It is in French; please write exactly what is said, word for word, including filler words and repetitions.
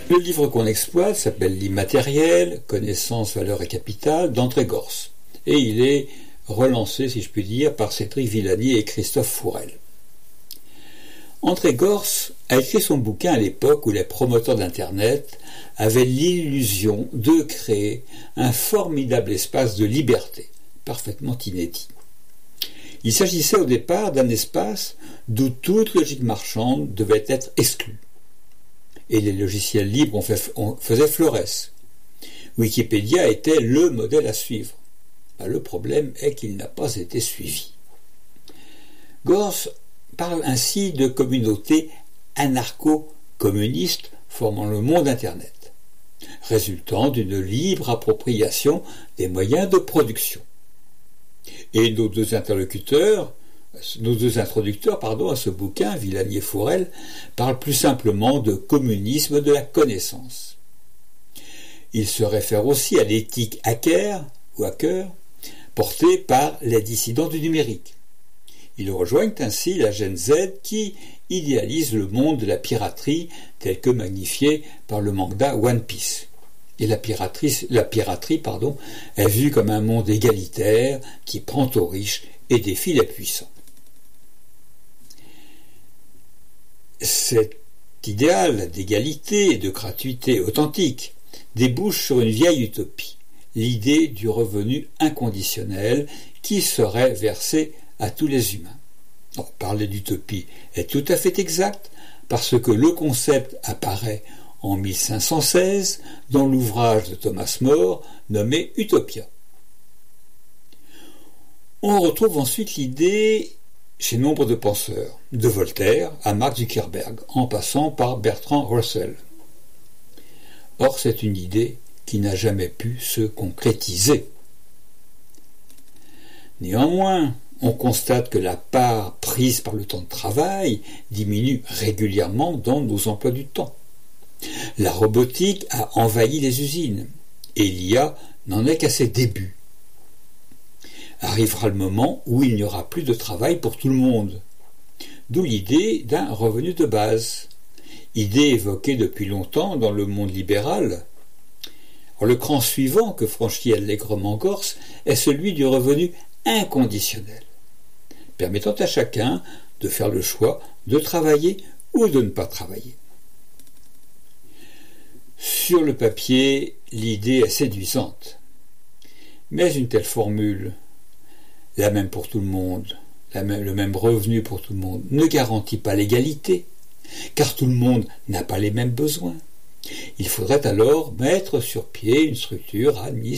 Le livre qu'on exploite s'appelle L'immatériel, connaissance, valeur et capital d'André Gorz. Et il est relancé, si je puis dire, par Cédric Villani et Christophe Fourel. André Gorz a écrit son bouquin à l'époque où les promoteurs d'Internet avaient l'illusion de créer un formidable espace de liberté, parfaitement inédit. Il s'agissait au départ d'un espace d'où toute logique marchande devait être exclue. Et les logiciels libres ont fait, ont, faisaient florès. Wikipédia était le modèle à suivre. Ben, le problème est qu'il n'a pas été suivi. Gorz parle ainsi de communautés anarcho-communistes formant le monde Internet, résultant d'une libre appropriation des moyens de production. Et nos deux interlocuteurs, nos deux introducteurs pardon, à ce bouquin, Villani et Fourel, parlent plus simplement de communisme de la connaissance. Ils se réfèrent aussi à l'éthique hacker ou hacker portée par les dissidents du numérique. Ils rejoignent ainsi la Gen Z qui idéalise le monde de la piraterie tel que magnifié par le manga One Piece. Et la piraterie, la piraterie pardon, est vue comme un monde égalitaire qui prend aux riches et défie les puissants. Cet idéal d'égalité et de gratuité authentique débouche sur une vieille utopie, l'idée du revenu inconditionnel qui serait versé à tous les humains. Alors, parler d'utopie est tout à fait exact parce que le concept apparaît en mille cinq cent seize dans l'ouvrage de Thomas More nommé Utopia. On retrouve ensuite l'idée chez nombre de penseurs, de Voltaire à Mark Zuckerberg, en passant par Bertrand Russell. Or, c'est une idée qui n'a jamais pu se concrétiser. Néanmoins, on constate que la part prise par le temps de travail diminue régulièrement dans nos emplois du temps. La robotique a envahi les usines et l'I A n'en est qu'à ses débuts. Arrivera le moment où il n'y aura plus de travail pour tout le monde. D'où l'idée d'un revenu de base, idée évoquée depuis longtemps dans le monde libéral. Alors, le cran suivant que franchit allègrement Gorz est celui du revenu inconditionnel, permettant à chacun de faire le choix de travailler ou de ne pas travailler. Sur le papier, l'idée est séduisante. Mais une telle formule, la même pour tout le monde, la même, le même revenu pour tout le monde, ne garantit pas l'égalité, car tout le monde n'a pas les mêmes besoins. Il faudrait alors mettre sur pied une structure administrative